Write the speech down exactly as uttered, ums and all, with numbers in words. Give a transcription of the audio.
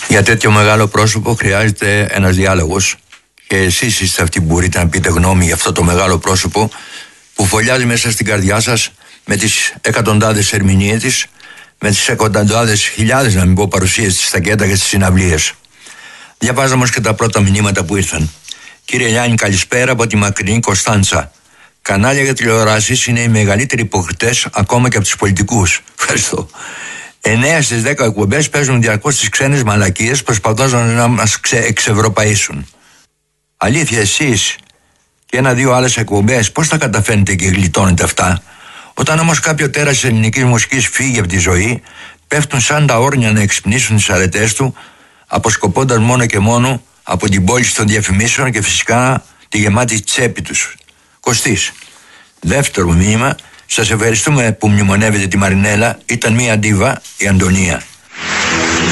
Για τέτοιο μεγάλο πρόσωπο χρειάζεται ένας διάλογος. Και εσείς είστε αυτοί που μπορείτε να πείτε γνώμη για αυτό το μεγάλο πρόσωπο που φωλιάζει μέσα στην καρδιά σας με τις εκατοντάδες ερμηνείες της, με τις εκατοντάδες χιλιάδες, να μην πω, παρουσίες της στα κέντρα και στις συναυλίες. Διαβάζω όμως και τα πρώτα μηνύματα που ήρθαν. Κύριε Γιάννη, καλησπέρα από τη μακρινή Κωνσταντσα. Κανάλια για τηλεοράσεις είναι οι μεγαλύτεροι υποκριτές ακόμα και από τους πολιτικούς. Ευχαριστώ. εννέα στις δέκα εκπομπές παίζουν διαρκώς τις ξένες μαλακίες προσπαθώντας να μας ξε, εξευρωπαίσουν. Αλήθεια, εσείς και ένα-δύο άλλες εκπομπές πώς τα καταφέρνετε και γλιτώνετε αυτά? Όταν όμως κάποιο τέρας της ελληνικής μουσικής φύγει από τη ζωή, πέφτουν σαν τα όρνια να εξυπνήσουν τις αρετές του, αποσκοπώντας μόνο και μόνο από την πόλη των διαφημίσεων και φυσικά τη γεμάτη τσέπη τους. Κωστής. Δεύτερο μήνυμα, σας ευχαριστούμε που μνημονεύετε τη Μαρινέλα, ήταν μια ντίβα, η Αντωνία.